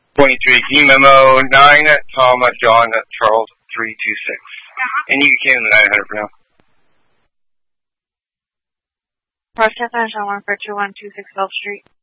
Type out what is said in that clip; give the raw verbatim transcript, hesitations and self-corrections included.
twenty-three, D Memo, nine, Tom, John, Charles, three two six. Uh-huh. And you can in the nine hundred for now. Rochester, Sean one four two one two six Gulf Street.